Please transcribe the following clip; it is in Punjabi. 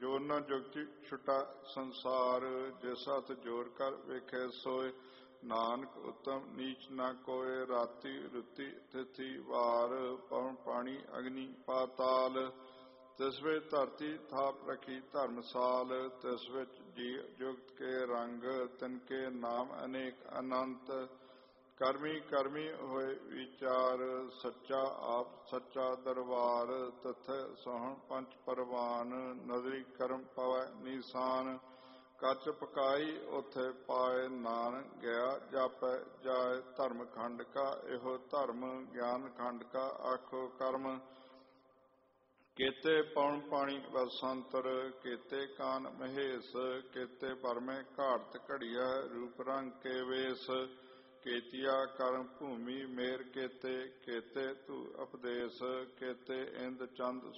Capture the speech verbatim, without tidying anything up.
ਜੋ ਨ ਜੁਗਤੀ ਛੁਟਾ ਸੰਸਾਰ, ਜਿਸ ਹੱਥ ਜੋਰ ਕਰ ਵੇਖੇ ਸੋਏ। ਨਾਨਕ ਉਤਮ ਨੀਚ ਨਾ ਕੋਏ, ਰਾਤੀ ਰੁਤੀ ਤਿਥੀ ਵਾਰ। ਪਵਨ ਪਾਣੀ ਅਗਨੀ ਪਾਤਾਲ, ਤਿਸ ਵਿੱਚ ਧਰਤੀ ਥਾਪ ਰੱਖੀ ਧਰਮਸਾਲ। ਤਿਸ ਵਿੱਚ ਜੀ ਜੁਗਤ ਕੇ ਰੰਗ, ਤਿਨ ਕੇ ਨਾਮ ਅਨੇਕ ਅਨੰਤ। ਕਰਮੀ ਕਰਮੀ ਹੋਏ ਵਿਚਾਰ, ਸੱਚਾ ਆਪ ਸੱਚਾ ਦਰਬਾਰ। ਤਥੈ ਸੋਹਣ ਪੰਚ ਪਰਵਾਨ, ਨਦਰੀ ਕਰਮ ਪਵੈ ਨੀਸਾਨ। ਕੱਚ ਪਕਾਈ ਉਥੇ ਪਾਏ, ਨਾਨਕ ਗਿਆ ਜਾਪੈ ਜਾਏ। ਧਰਮ ਖੰਡ ਕਾ ਇਹੋ ਧਰਮ, ਗਿਆਨ ਖੰਡ ਕਾ ਆਖੋ ਕਰਮ। ਕੇਤੇ ਪਵਨ ਪਾਣੀ ਵਸੰਤਰ, ਕੇਤੇ ਕਾਨ ਮਹੇਸ਼। ਕੇਤੇ ਪਰਮੇ ਘਾੜਤ ਘੜੀਐ, ਰੂਪ ਰੰਗ ਕੇ ਵੇਸ। ਕੇਤੀਆ ਕਰਮ ਭੂਮੀ ਮੇਰ ਕੇਤੇ, ਕੇਤੇ ਧੂ ਉਪਦੇਸ਼। ਕੇਤੇ ਇੰਦ ਚੰਦ